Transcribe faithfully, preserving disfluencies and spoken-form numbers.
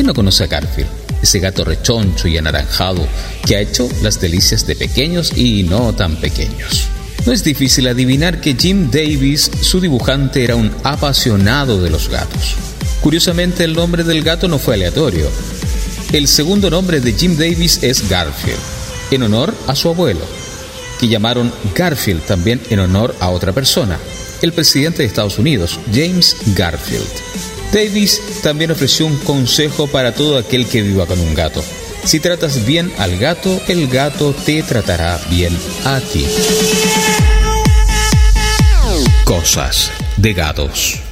no conoce a Garfield? Ese gato rechoncho y anaranjado que ha hecho las delicias de pequeños y no tan pequeños. No es difícil adivinar que Jim Davis, su dibujante, era un apasionado de los gatos. Curiosamente, el nombre del gato no fue aleatorio. El segundo nombre de Jim Davis es Garfield, en honor a su abuelo, que llamaron Garfield también en honor a otra persona, el presidente de Estados Unidos, James Garfield. Davis también ofreció un consejo para todo aquel que viva con un gato. Si tratas bien al gato, el gato te tratará bien a ti. Cosas de gatos.